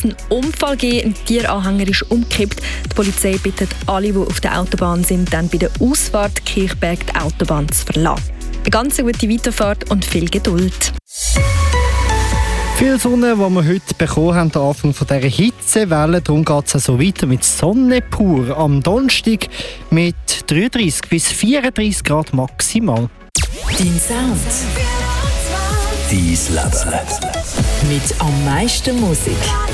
einen Unfall gegeben. Ein Tieranhänger ist umgekippt. Die Polizei bittet alle, die auf der Autobahn sind, dann bei der Ausfahrt Kirchberg die Autobahn zu verlassen. Eine ganz gute Weiterfahrt und viel Geduld. Viel Sonne, die wir heute bekommen haben, am Anfang dieser Hitzewelle. Darum geht es also weiter mit Sonne pur. Am Donnerstag mit 33 bis 34 Grad maximal. Dein Sound. Dein Leben. Mit am meisten Musik.